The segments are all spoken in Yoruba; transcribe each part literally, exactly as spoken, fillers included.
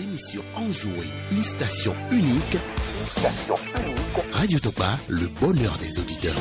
émissions enjouées, une station unique. Une station unique. Radio Topa, le bonheur des auditeurs.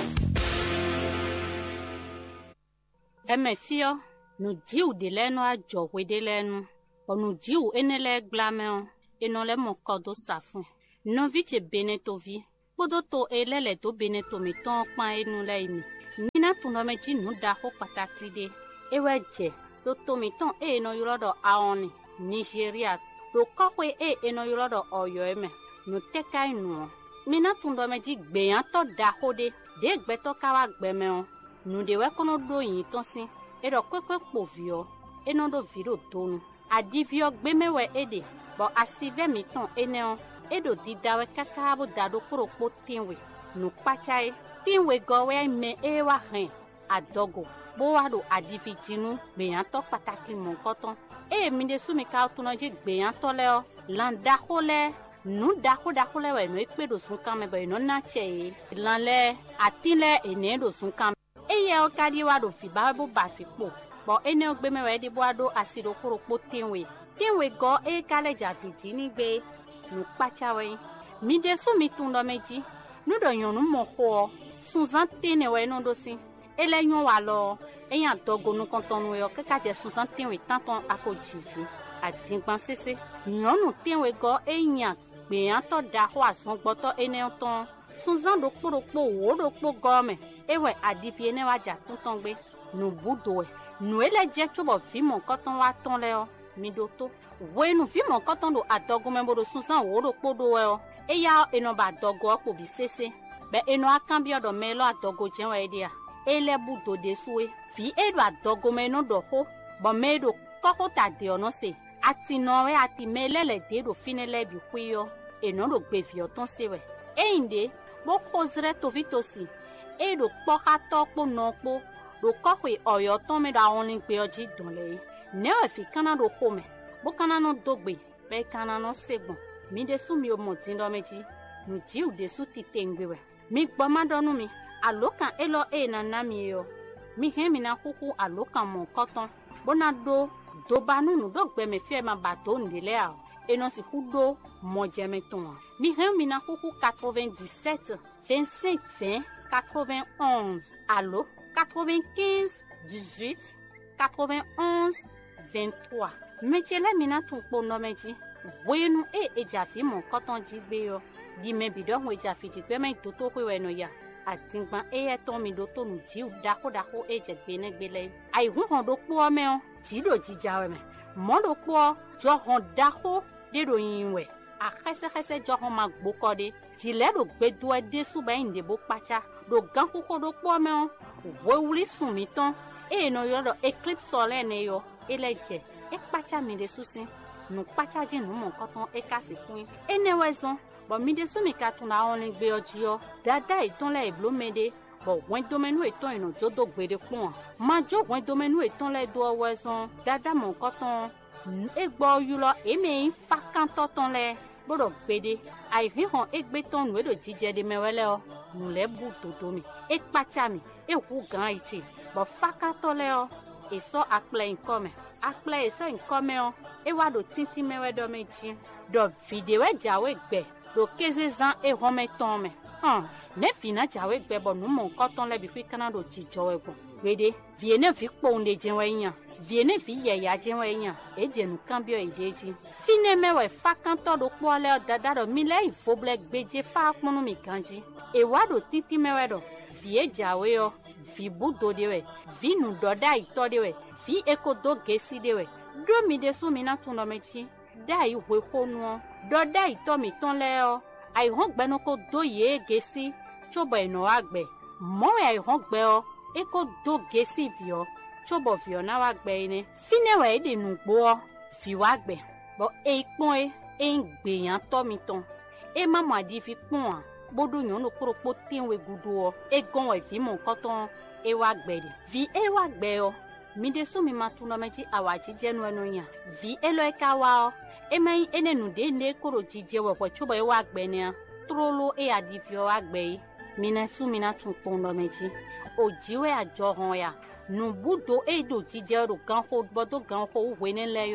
Emefio, nous diou de l'eno a jowe de l'eno. On nous diou enele glameon, et non le mon cordo safin. Non vite benetovi. Podoto elele to beneto mi ton pan enu la imi. Nina tuno meji nu da ho pataki de. Ewe je, do to mi ton e no yorodo aoni. Nigeria, do kokwe e eno yorodo oyo eme. Nu teka inu. Nina tuno meji gbeyan to da ho de. De gbeto kawa gbemeon. Nu de we kono do yin ton sin. Edo kwekwe povio. Eno do viro tonu. Adivio gbemewe ede. Bo asive mi ton eneon. Edo di dawe kakabo dado kuro po tinwe. Nu pachae. Tinwe gowe me ewa hen. Adogo. Bo wado adifi jinu. Beyan to pataki mon koton. E mi de sumi ka otunoji beyan to leo. Lan dako le. Nu dako dako le we no ekpe do sun kame bo eno na che. Lan le. Atin le ene do sun kame. E ye o kadi wado fi ba bo ba fi po. Bo ene o gbe me we di bo wado asido kuro po tinwe. Tinwe go e kale jafi jini gbe. Nu pachawe mi de su mi tundo meji nu do yonu mo ho suzan tene we no do si ele yon wa lo eyan dogo nu kontonu yo ke ka je suzan tenwe tanton akojisi adingban sese yonu tenwe go eyan gbe an to da ho asun gboto ene ton suzan do poropo wo do po gome ewe adifi ene wa ja tunton gbe nu budo e nu ele je tubo fi mo koton wa ton le o mi do to wenu fi mo koton do adogo membo do sunsan wo do podo we o eya eno ba dogo po bi sese be eno akan bi odo melo adogo jenwa edia ele budo de suwe fi edo adogo me no do ho bo medo koko ta de ono se ati no we ati melele de do finele bi kuyo eno do gbe fi oton se we einde bo kozre to vitosi edo poka to po no po do kokwe oyo ton me da only pe oji donle ne o fi kana do ho me bo kana no dogbe be kana no segbon mi de su mi o mo tin do meji nu ji u de su ti tengbe we mi gbo ma donu mi alokan elo e na na mi yo mi he mi na kuku alokan mo koton bona do do banu nu do gbe me fi ma bato ndile a eno si ku do mo je me ton mi he mi na kuku quatre-vingt-dix-sept vingt-cinq vingt quatre-vingt-onze allo quatre-vingt-quinze dix-huit quatre-vingt-onze vingt-trois mechele mina tun po no meji wenu e ejafi mo koton ji gbe yo di me bido ho ejafi ji gbe me to to pe we no ya atingban e e ton mi do to nu ji dako dako e je gbe ne gbe le ai hu hon do po me o ji do ji jawe me mo do po jo hon dako de do yin we akese kese jo hon ma gbo ko de ji le do gbe do e de su ba inde bo pacha do gan ko do po me o wo wuli sun mi ton e no yo do eclipse solaire ne yo eleje e pacha mi de susin nu pacha ji nu mo koton e kasi fun ene wezon bo mi de su mi ka tun na only gbe oji o dada iton le iblo mede bo wen domenu iton ino jodo gbede fun ma jo wen domenu iton le do wezon dada mo koton e gbo yulo e me in fakan toton le bodo gbede ai fi hon e gbe ton nu e do jije de mewele o nu le bu dodo mi e pacha mi e hu gan iti bo fakan to le o eso akple inkome akple eso inkome o e wa do tinti mewe do meji do video e jawe gbe do keze zan e home ton me han ne fina jawe gbe bo nu mo koton le bi kwi kana do jijo egun gbede viene fi po nde jenwe yan viene fi ye ya jenwe yan e jenu kan bi o ideji fine mewe fakan to do po le dada do mi le ifoble gbeje fa ponu mi kanji e wa do tinti mewe do vie jawe o vi budo dewe vi nu doda ito dewe fi ekodo gesi dewe do mi de su mi na tun do mechi dai hwe honu doda ito mi ton le o ai hon gbe no ko do ye gesi chobo eno agbe mo ai hon gbe o eko do gesi vi o chobo vi o na wa gbe ni fine we de nu gbo fi wa gbe bo e ipon e e ngbe yan to mi ton e mama adi fi pon bodo yon no kuro po tinwe gudu o e gon we fi mo koton e wa gbe de vi e wa gbe o mi de su mi ma tun no meji awaji jenu enu yan vi e lo e ka wa o e mai ene nu de ne kuro jije we po chubo e wa gbe ni trolo e adi fi o wa gbe mi na su mi na tun pon no meji ojiwe ajo hon ya nu budo e do jije ro gan ho bodo gan ho we ne le yo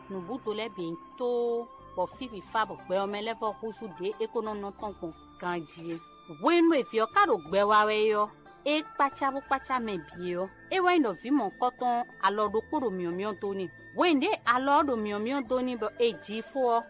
no buto le bien to bo fifi fa bo gbe o me le bo kusu de ekono no ton kon kanji wen we fi o ka ro gbe wa we yo e pacha bo pacha me bi yo e we no vi mo koton alodo kporo mi omi to ni wen de alodo mi omi to ni bo e ji fo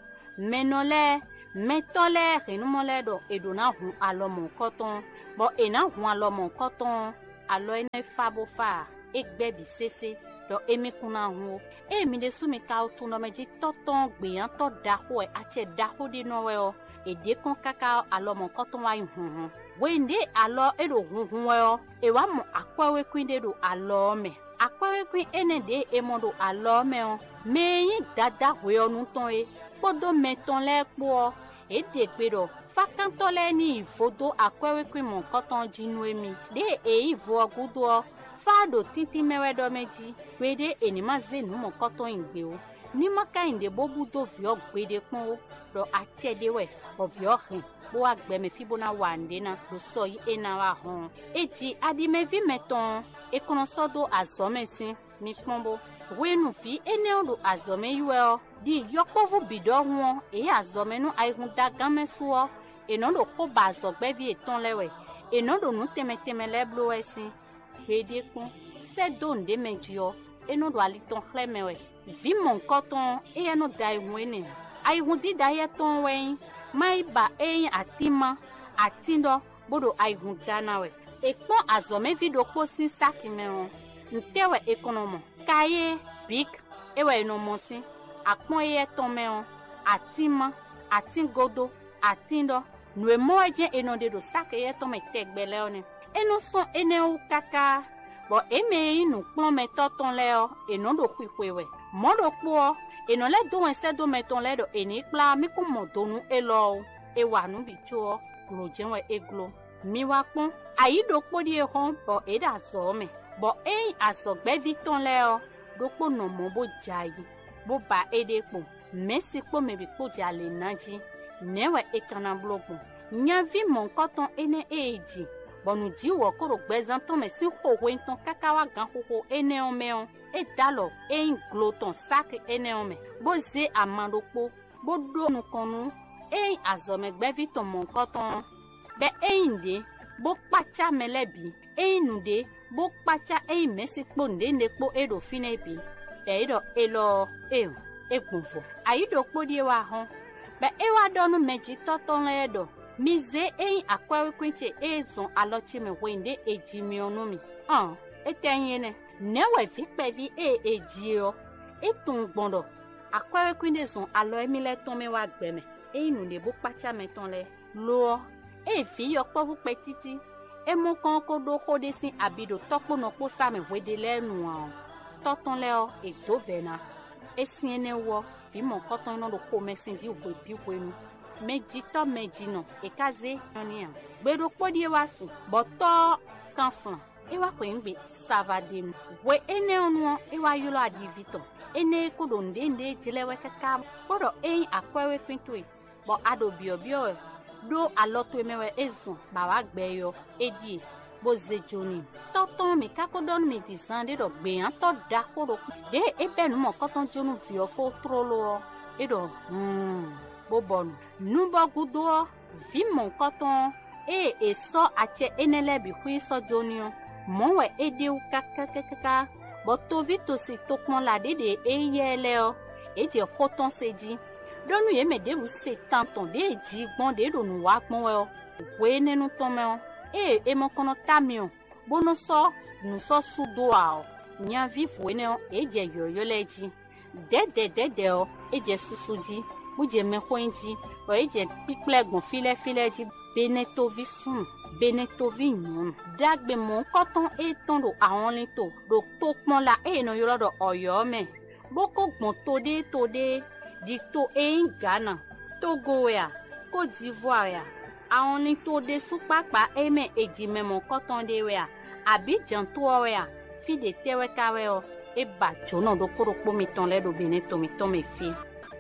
menole metole renumole do edona hu alomo koton bo e na hu alomo koton alo ene fa bo fa e gbe bi sese do emi kuna hu e mi de sumi ka o tun no meji toton gbeyan to da ho e ache da ho de no we o e de kon kaka alomo koton wa hu wen de alo e do hu hu we o e wa mo akwawe kwin de do alo me akwawe kwin ene de e mo do alo me o me yin dada we o nu ton e podo meton le po e de pe do fakanto le ni fodo akwewe kwin mo koton jinu emi de e ivo ogudo fado titi mewe do meji we de enima zenu mo koton ingbe o ni maka inde bobudo vio gbede pon o do achede we o vio hin bo agbe me fibona wande na do so yi ena wa hon eji adime vi meton e kono sodo azomesin mi pombo wenu fi ene odo azome yuel di yokovu bido won e azome nu aihun dagame suo e no do ko ba azogbe vi eton lewe e no do nu temeteme leblo esin gbede kun se do nde mejio e no do aliton khlemewe vi mon koton e no dai wene aihun di dai eton wen mai ba e atima atindo bodo aihun danawe e pon azome vi do ko sin sakime ntewe ekonomo kaye big ewe no mosi akpon ye tomeo atima atingodo atindo nwe moje enode do sake ye tome tegbele one eno son ene u kaka bo eme inu plon metoton leo enodo kwikwewe modo po eno le do ense do meton le do eni pla mi ko modonu elo e wa nu bicho grojenwe eglo mi wa pon ayido podi e hon bo e da so me bo e asogbe viton leo dopo no mo bo jayi bo ba edepo mesi po me bi po jale naji newe ekana blogo nya vi mon koton ene eji bonu ji wo koro gbezan ton me si hoho ton kakawa gan hoho ene o me on e dalo e ngloton sak ene o me bo ze amandopo bo do nu konu e azome gbe viton mon koton be e inde bo pacha melebi e nude bo pacha e mesi po nde nde po edo fine bi e do elo e egunfo ayido po die wa hon be e wa donu meji toton edo mize e akwawe kwinche ezon alochi me wende ejimi onumi ah etenyene newe fi pe vi e eji o etun gbondo akwawe kwinde zon alo emile ton me wa gbeme e nude bo pacha me ton le lo e fi yo po fu pe titi e mo kan ko do khode sin abido topo no po sa me wede lenu an toton le o e do vena e sin ene wo fi mo koton no do ko mesin di ogbe bi wenu meji to meji no e kaze oni an gbedo podi e wasu boto kanfan e wa ko ngbe savade we ene onu e wa yulo adivito ene ko do nde nde jilewe kaka bodo e akwewe kwinto e bo ado bio bio do aloto emewe ezon ba wa gbeyo edi bo zejoni toton mi kakodon mi disande do gbe an to da koro de e benu mo koton jonu fi ofo trolo e do hmm bo bonu nubo gudo vi mon koton e eso ache enele bi hu so jonio monwe ede u kakakaka bo to vito si to pon la dede e yele o e je koton seji donu ye me de bu se tanton de ji gbon de do nu wa pon we o we nenu ton me o e e mo kono tamio bono so nu so sudo a o nya vi fu ne o e je yoyo leji de de de de o e je susuji buje me khoinji o e je piplegun file file ji beneto vi sun beneto vi nyun dagbe mo koton e ton do awon lito do to pon la e no yoro do oyo me boko gbon to de to de dicto e Ghana Togo ya Côte d'Ivoire ya awon ni to de supapa e me eji memo koton de we ya Abidjan to we ya fi de tewe kawe o e ba jono do koro po mi ton le do beneto mi ton me fi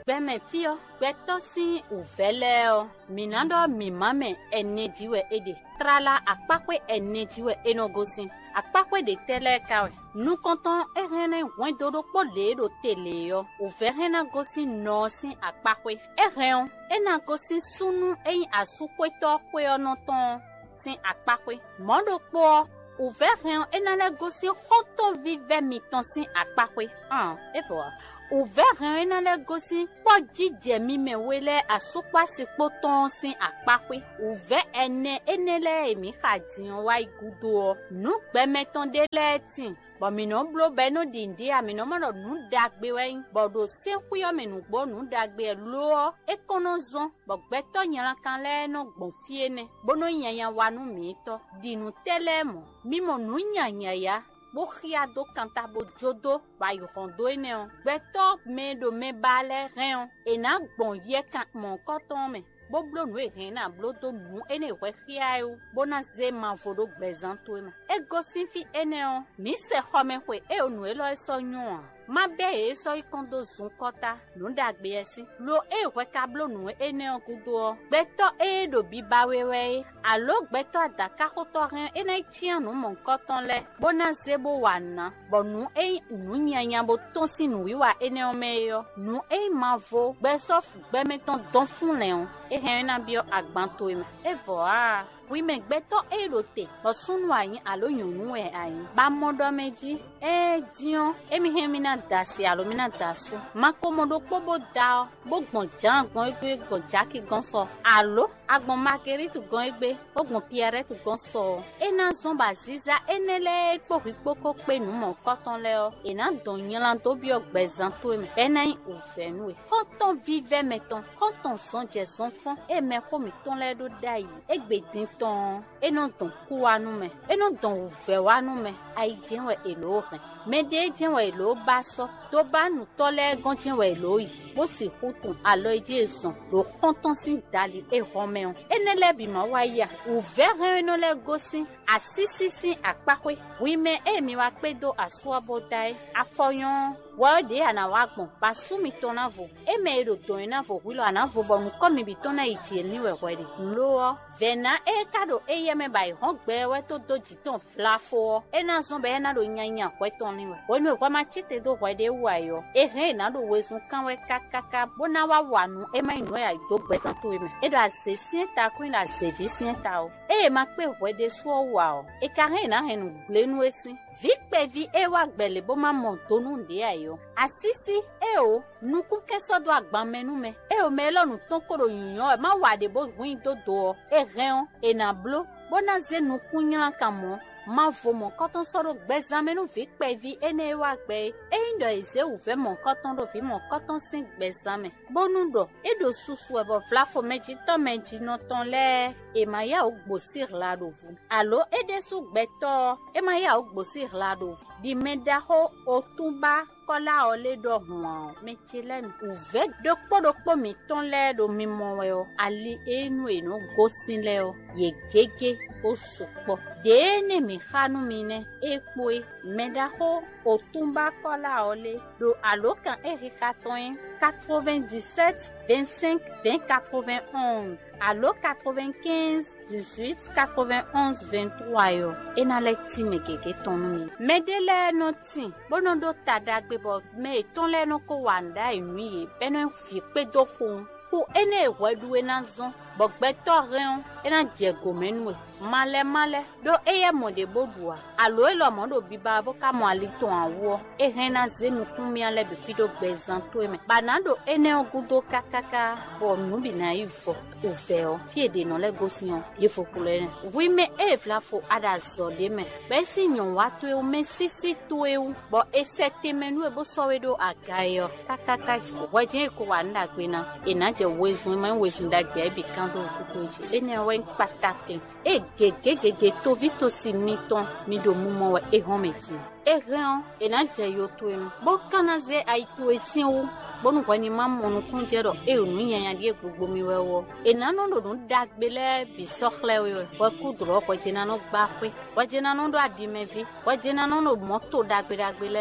gbeme fio gbeto si uvele o minando mimame enejiwe ede trala akpakwe enejiwe enogosi akpakwe de tele kawe nu konton erene wendodo po le do tele yo uverena gosi no si akpakwe eren ena gosi sunu eyin asukweto kwe onoton si akpakwe modo po Ouvert enale gosi hoto vive miton si akpakwe. Ah, et voilà. Ouvert enale gosi po jije mi me wele asukwa si poton si akpakwe. Ouvert ene enele emi khadin wa igudo. Nu gbe meton de leti. Bon mi non blo be no dindi a mi non mo nu dagbe we. Bon do se kuyo me nu gbo nu dagbe lo e kono zon. Bon gbe to nyan kan le no gbon fie ne. Bono yanyan wa nu mi to. Di nu tele mo. Mi mo nu nyanya ya. Bo khia do kanta bo jodo ba yo rondo ene on. Gbe to me do me bale ren. E na gbon ye kan mon koton me. Bo blo nu e ren na blo do nu ene we khia yo. Bona ze ma vodo gbezanto e ma. E gosi fi ene on. Mi se khome kwe e onu e lo e so nyon. Ma be e so ikondo zun kota nu dagbe esi lo e we kablo nu ene okudo gbeto e do bi bawewe alo gbeto adaka koto ren ene tian nu mon koton le bona zebo wana bonu e nu nyanya bo ton si nu wiwa ene omeyo nu e mavo gbeso fu gbe meton don fun le on e hen na bio agbanto e e vo a oui me gbeto e rote bo sunu ayin alo yunu e ayin ba modo meji e dion e mi hen mi na dasi alomina dasu makomodo pobo da bo gbon jan gbon egbe gbon jaki gon so alo agbon makeri tu gon egbe ogbon pierre tu gon so ena zomba ziza enele pokipoko pe nu mo koton le o ena don yan to bi ogbezan to me enan ofenu e koton vive meton koton son je son fon e me ko mi ton le do dai egbe din ton eno don ku anu me eno don uve wanu me ai jenwe elo ren me de jenwe elo ba so tó bá nu tole gontin we loyi bo si hutun alo eje son lo konton si dali e homeon enele bi ma waya o verre no le gosi asisisi akpakwe wi me e mi wa pedo asuobo dai afoyon wa de ana wa gbon ba sumi tona vo e me ro to ina vo wilo ana vo bo nu komi bi tona ichi ni we we lo vena e kado e yeme bai hon gbe we to doji ton flafo e na zon be na do nyanya kweton ni we wonu e kwa ma chite do we de wayo e he na do we sun kan we kakaka bona wa wanu e ma inu ya do gbesan to me e do asesi ta queen na service ta o e ma pe we de so wa o e ka he na henu glenu esi Vikpe vi ewa gbele bo ma montonu ndi ayo. Asisi e o nuku keso do agban menu me. E o me lonu ton koro yunyo e ma wade bo win do do e reon e na blo bona ze nuku nyan kamo ma vo mon koton soro gbezan menu vikpe vi ene ewa gbe e indo eze uve mon koton do vi mon koton sin gbezan me. Bonu do e do susu e bo flafo meji to meji no ton le e ma ya o gbosir la do vu. Alo e de su gbeto e ma ya o gbosir la do vu. Di medaho otumba kola ole do huan mechelen uve dokpo dokpo mi ton le do mi monwe o ali enu enu gosin le o ye gege o sopo de ne mi khanu mine epo medaho otumba kola ole do alokan erika ton quatre-vingt-dix-sept vingt-cinq vingt quatre-vingt-onze allo quatre-vingt-quinze dix-huit quatre-vingt-onze vingt-trois yo ena le ti me gege ton mi medele no ti bonondo tadagbe bo me ton le no ko wanda inu beno fi pe do fun ku ene wedu ena zon bo gbeto ren ena jego menu male male do eye monde bodua alo elo mondo biba bo ka mo ali ton awo e ren na zenu kunmi ale be pido gbezan to me banado ene ogudo kakaka bo nubi na ifo ofeo fiede no le gosion ye fokule wi me e flafo ada so de me be sinyon watu e o me sisi to e bo e sete menu e bo sowedo agayo kakaka waje ko wanda gbena e na je wezu me wezu ndagbe bi kan do kutoji ene wen patake e gege gege to vito si miton mi do mumo we e hometi e ren e na je yo to em bo kanaze ai to esin o bonu kwani mamonu kunjero e onu yanya die gbogbo mi wewo e na no do dagbele bi sokhle we wa kudro ko jina no gba pe wa jina no do adimevi wa jina no no moto dagbele dagbele me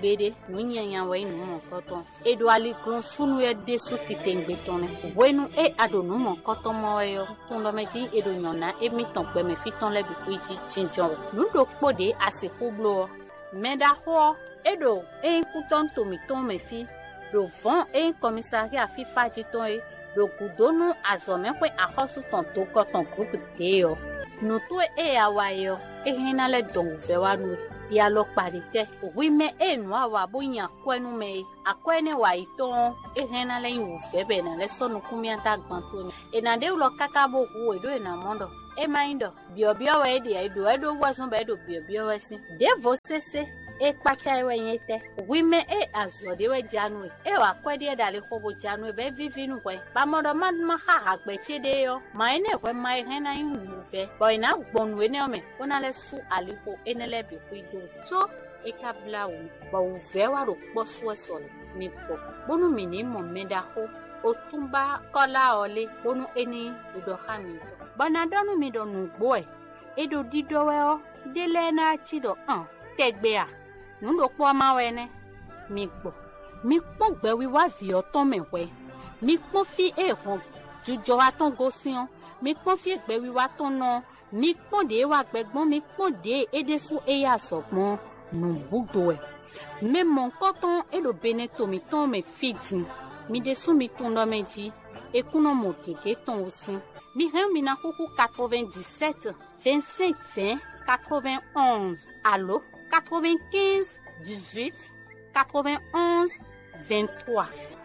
gbede nunyanya we nu mo koton e do ali klon sunu e de su kitengbe tone wenu e ado nu mo koton mo yo tundo meji e do nyona e mi ton pe me fiton le bi fuji chinjon nu do pode asiko blo meda ho e do e kuton to mi ton me fi do von e commissariat fifa jiton e do kudonu azome pe ahosu ton to koton groupe te yo no to e awayo e hina le don ve wa nu ya lo parite wi me e nu awa boyan kwenu me akwene wa iton e hena le yu bebe na le sonu kumia ta gban to me e na de lo kaka bo ku e do e na mondo e maindo bio bio we di e do e do wa so be do bio bio we si de vo sese e pacha e we yete wi me e azo de we janu e wa kwedi e dale ko bo janu be vivi nu kwe ba mondo man ma ha ha gbe chede yo ma ene kwe ma hena yu ve boy na gbonu e ne o me ona le su alipo enele bi ku ido so e ka blawo ba u ve wa ro po so so mi po bonu mi ni mo meda ho otumba kola ole bonu eni udo ha mi bana donu mi do nu gbo e e do dido we o dele na chi do an tegbe a nu do po ma we ne mi gbo mi po gbe wi wa vi o ton me we mi po fi e hon jujo wa ton go sian mi po fi gbe wi wa ton no mi po de wa gbegbon mi po de edesu e ya sopon nu budo e me mon koton e do beneto mi ton me fiti mi desu mi ton do meji e kuno mo keke ton osin mi ren mi na kuku quatre-vingt-dix-sept vingt-cinq vingt quatre-vingt-onze allo quatre-vingt-quinze dix-huit quatre-vingt-onze vingt-trois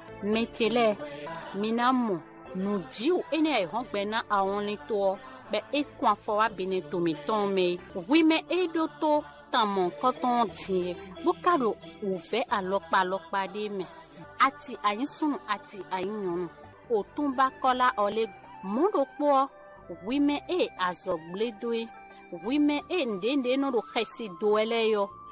metele minamo nu jiu ene e hon gbe na awon ni to be e kwa fo wa beneto mi ton me wi me e do to tamon koton ti bukaro o fe alopa alopa de me ati ayin ati ayin otumba kola ole mundo po wi me e azogledo wi me e ndende no ro khesi do ele yo